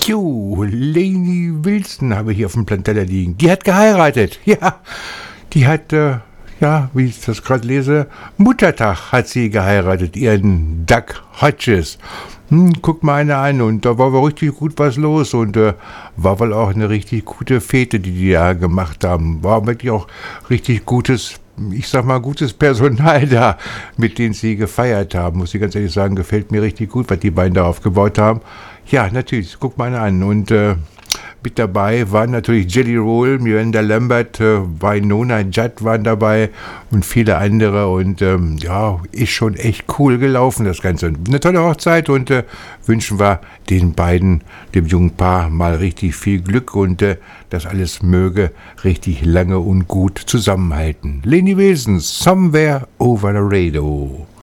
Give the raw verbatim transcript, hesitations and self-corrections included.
Jo, Lainey Wilson habe ich hier auf dem Planteller liegen. Die hat geheiratet. Ja, die hat, äh, ja, wie ich das gerade lese, Muttertag hat sie geheiratet, ihren Doug Hodges. Hm, guck mal eine an und da war wohl richtig gut was los und äh, war wohl auch eine richtig gute Fete, die die da gemacht haben. War wirklich auch richtig gutes, ich sag mal, gutes Personal da, mit denen sie gefeiert haben. Muss ich ganz ehrlich sagen, gefällt mir richtig gut, was die beiden da aufgebaut haben. Ja, natürlich, guck mal eine an und äh, mit dabei waren natürlich Jelly Roll, Miranda Lambert, äh, Wynonna Judd waren dabei und viele andere und ähm, ja, ist schon echt cool gelaufen das Ganze. Eine tolle Hochzeit und äh, wünschen wir den beiden, dem jungen Paar, mal richtig viel Glück und äh, das alles möge richtig lange und gut zusammenhalten. Lainey Wilson, Somewhere Over the Radio.